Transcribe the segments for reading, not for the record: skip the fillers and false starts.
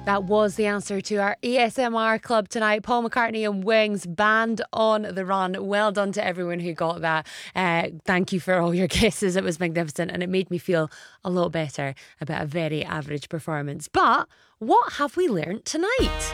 That was the answer to our ASMR club tonight. Paul McCartney and Wings, Band on the Run. Well done to everyone who got that. Thank you for all your guesses. It was magnificent and it made me feel a lot better about a very average performance. But what have we learnt tonight?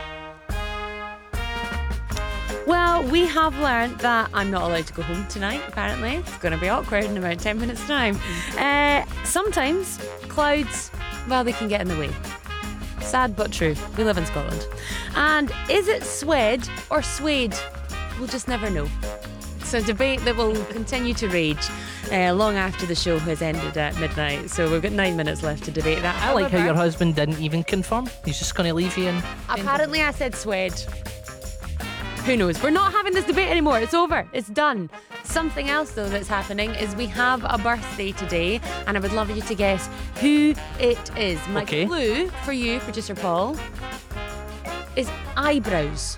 Well, we have learnt that I'm not allowed to go home tonight, apparently. It's going to be awkward in about 10 minutes' time. Sometimes clouds, well, they can get in the way. Sad but true. We live in Scotland. And is it Swed or Suede? We'll just never know. It's a debate that will continue to rage long after the show has ended at midnight. So we've got 9 minutes left to debate that. I like how your husband didn't even confirm. He's just going to leave you in. Apparently I said Swed. Who knows? We're not having this debate anymore. It's over. It's done. Something else, though, that's happening is we have a birthday today, and I would love you to guess who it is. My clue for you, producer Paul, is eyebrows.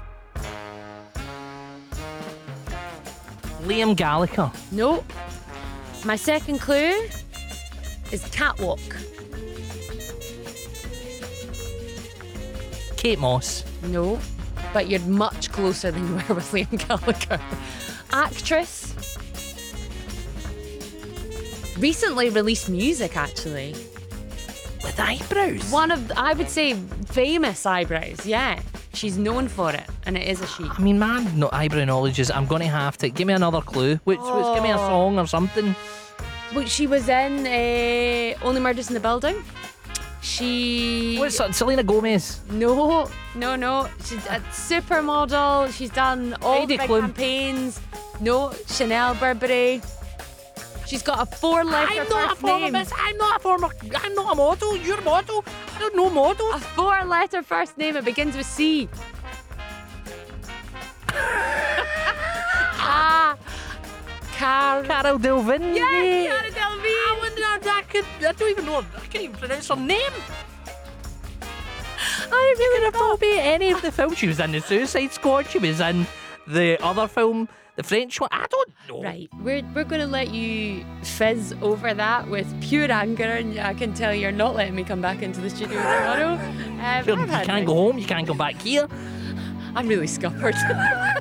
Liam Gallagher. No. My second clue is catwalk. Kate Moss. No. But you're much closer than you were with Liam Gallagher. Actress. Recently released music, actually. With eyebrows? One of, I would say, famous eyebrows, yeah. She's known for it, and it is a she. I mean, man, no eyebrow knowledge is, I'm going to have to, give me another clue. Which give me a song or something. Well, she was in Only Murders in the Building. What's that? Selena Gomez? No. She's a supermodel. She's done all the big campaigns. No, Chanel Burberry. She's got a 4-letter first name. I'm not a model. You're a model. I don't know models. A 4-letter first name. It begins with C. Carol Delvin. Yes, Cara Delvin. I don't even know. I can't even pronounce her name. I really could have told me any of the films. She was in the Suicide Squad. She was in the other film, the French one. I don't know. Right, we're going to let you fizz over that with pure anger, and I can tell you're not letting me come back into the studio tomorrow. You can't go home. You can't go back here. I'm really scuppered.